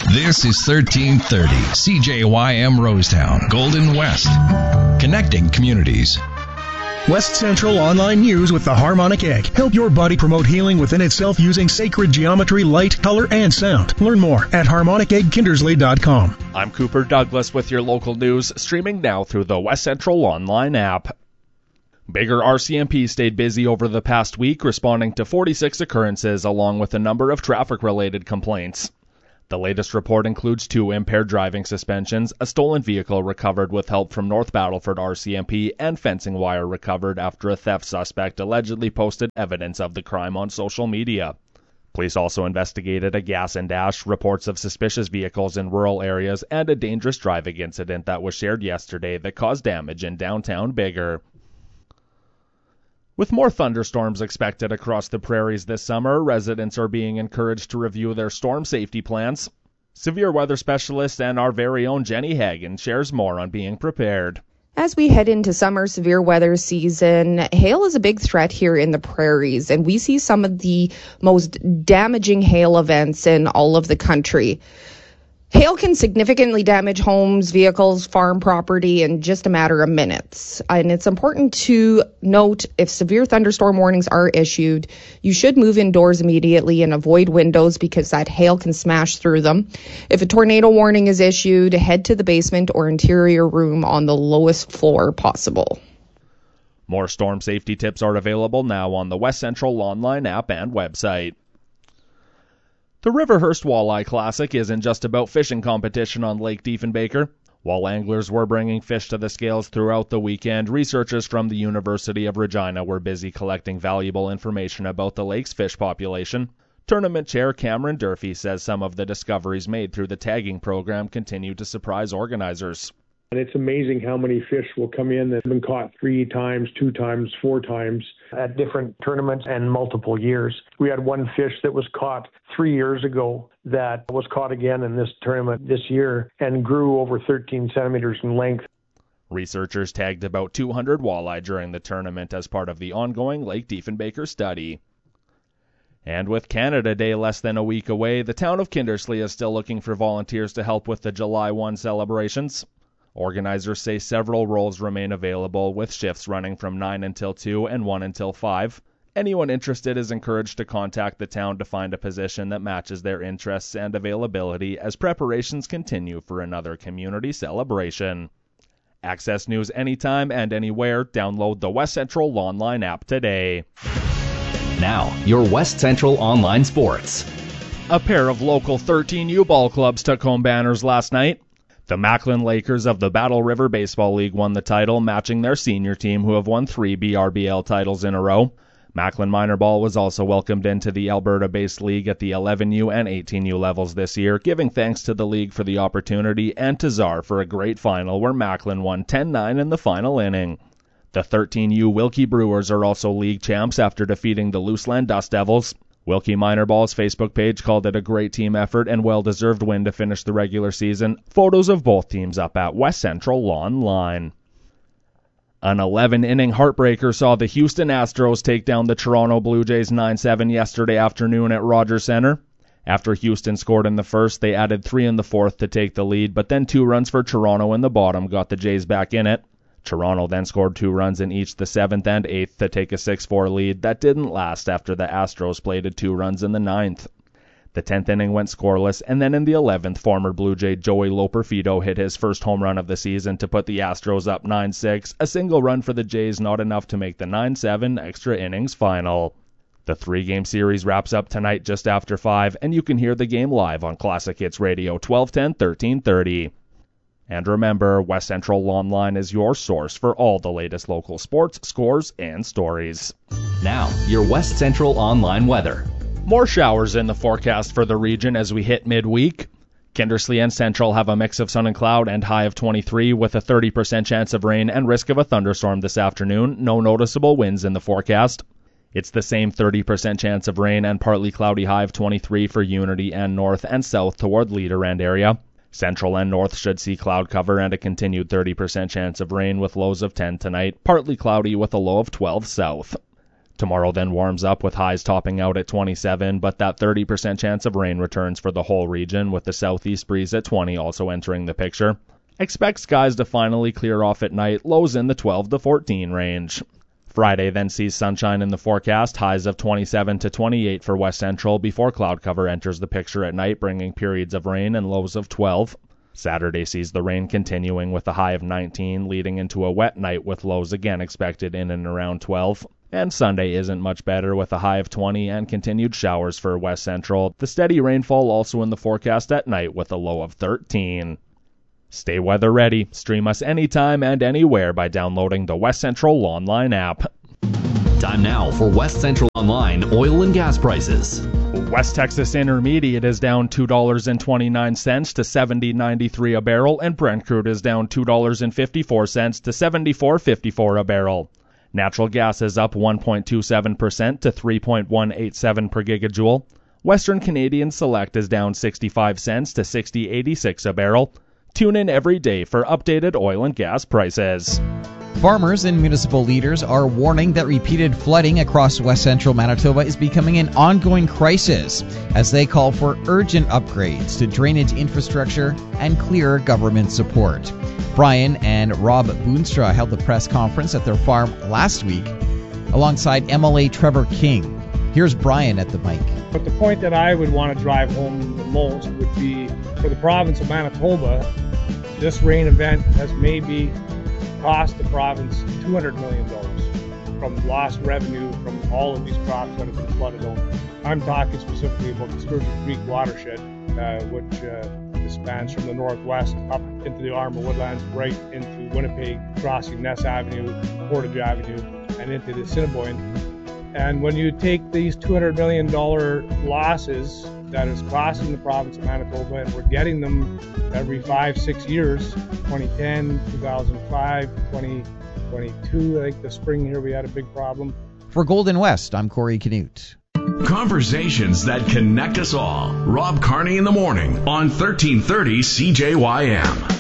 This is 1330 CJYM Rosetown, Golden West, connecting communities. West Central Online News with the Harmonic Egg. Help your body promote healing within itself using sacred geometry, light, color, and sound. Learn more at harmoniceggkindersley.com. I'm Cooper Douglas with your local news, streaming now through the West Central Online app. Bigger RCMP stayed busy over the past week, responding to 46 occurrences along with a number of traffic-related complaints. The latest report includes 2 impaired driving suspensions, a stolen vehicle recovered with help from North Battleford RCMP, and fencing wire recovered after a theft suspect allegedly posted evidence of the crime on social media. Police also investigated a gas and dash, reports of suspicious vehicles in rural areas, and a dangerous driving incident that was shared yesterday that caused damage in downtown Biggar. With more thunderstorms expected across the prairies this summer, residents are being encouraged to review their storm safety plans. Severe weather specialist and our very own Jenny Hagen shares more on being prepared. As we head into summer severe weather season, hail is a big threat here in the prairies, and we see some of the most damaging hail events in all of the country. Hail can significantly damage homes, vehicles, farm property in just a matter of minutes. And it's important to note if severe thunderstorm warnings are issued, you should move indoors immediately and avoid windows because that hail can smash through them. If a tornado warning is issued, head to the basement or interior room on the lowest floor possible. More storm safety tips are available now on the West Central Online app and website. The Riverhurst Walleye Classic isn't just about fishing competition on Lake Diefenbaker. While anglers were bringing fish to the scales throughout the weekend, researchers from the University of Regina were busy collecting valuable information about the lake's fish population. Tournament chair Cameron Durfee says some of the discoveries made through the tagging program continue to surprise organizers. And it's amazing how many fish will come in that have been caught 3 times, 2 times, 4 times at different tournaments and multiple years. We had one fish that was caught 3 years ago that was caught again in this tournament this year and grew over 13 centimeters in length. Researchers tagged about 200 walleye during the tournament as part of the ongoing Lake Diefenbaker study. And with Canada Day less than a week away, the town of Kindersley is still looking for volunteers to help with the July 1 celebrations. Organizers say several roles remain available, with shifts running from 9 until 2 and 1 until 5. Anyone interested is encouraged to contact the town to find a position that matches their interests and availability as preparations continue for another community celebration. Access news anytime and anywhere. Download the West Central Online app today. Now, your West Central Online Sports. A pair of local 13U ball clubs took home banners last night. The Macklin Lakers of the Battle River Baseball League won the title, matching their senior team who have won 3 BRBL titles in a row. Macklin Minor Ball was also welcomed into the Alberta-based league at the 11U and 18U levels this year, giving thanks to the league for the opportunity and to Czar for a great final where Macklin won 10-9 in the final inning. The 13U Wilkie Brewers are also league champs after defeating the Luseland Dust Devils. Wilkie Minor Ball's Facebook page called it a great team effort and well-deserved win to finish the regular season. Photos of both teams up at West Central Online. An 11-inning heartbreaker saw the Houston Astros take down the Toronto Blue Jays 9-7 yesterday afternoon at Rogers Centre. After Houston scored in the first, they added 3 in the fourth to take the lead, but then 2 runs for Toronto in the bottom got the Jays back in it. Toronto then scored 2 runs in each the 7th and 8th to take a 6-4 lead that didn't last after the Astros plated 2 runs in the 9th. The 10th inning went scoreless, and then in the 11th, former Blue Jay Joey Loperfido hit his first home run of the season to put the Astros up 9-6, a single run for the Jays not enough to make the 9-7 extra innings final. The 3-game series wraps up tonight just after 5, and you can hear the game live on Classic Hits Radio 1210, 1330. And remember, West Central Online is your source for all the latest local sports, scores, and stories. Now, your West Central Online weather. More showers in the forecast for the region as we hit midweek. Kindersley and Central have a mix of sun and cloud and high of 23 with a 30% chance of rain and risk of a thunderstorm this afternoon. No noticeable winds in the forecast. It's the same 30% chance of rain and partly cloudy high of 23 for Unity and north and south toward Leader End area. Central and north should see cloud cover and a continued 30% chance of rain with lows of 10 tonight, partly cloudy with a low of 12 south. Tomorrow then warms up with highs topping out at 27, but that 30% chance of rain returns for the whole region, with the southeast breeze at 20 also entering the picture. Expect skies to finally clear off at night, lows in the 12 to 14 range. Friday then sees sunshine in the forecast, highs of 27 to 28 for West Central before cloud cover enters the picture at night, bringing periods of rain and lows of 12. Saturday sees the rain continuing with a high of 19, leading into a wet night with lows again expected in and around 12. And Sunday isn't much better with a high of 20 and continued showers for West Central. The steady rainfall also in the forecast at night with a low of 13. Stay weather ready. Stream us anytime and anywhere by downloading the West Central Online app. Time now for West Central Online oil and gas prices. West Texas Intermediate is down $2.29 to $70.93 a barrel, and Brent crude is down $2.54 to $74.54 a barrel. Natural gas is up 1.27% to 3.187 per gigajoule. Western Canadian Select is down 65 cents to 60.86 a barrel. Tune in every day for updated oil and gas prices. Farmers and municipal leaders are warning that repeated flooding across west central Manitoba is becoming an ongoing crisis as they call for urgent upgrades to drainage infrastructure and clearer government support. Brian and Rob Boonstra held the press conference at their farm last week alongside MLA Trevor King. Here's Brian at the mic. But the point that I would want to drive home the most would be for the province of Manitoba, this rain event has maybe cost the province $200 million from lost revenue from all of these crops that have been flooded over. I'm talking specifically about the Sturgeon Creek watershed, which spans from the northwest up into the Armor Woodlands, right into Winnipeg, crossing Ness Avenue, Portage Avenue, and into the Assiniboine. And when you take these $200 million losses that is costing the province of Manitoba, and we're getting them every 5-6 years, 2010, 2005, 2022, I think the spring here we had a big problem. For Golden West, I'm Corey Canute. Conversations that connect us all. Rob Carney in the morning on 1330 CJYM.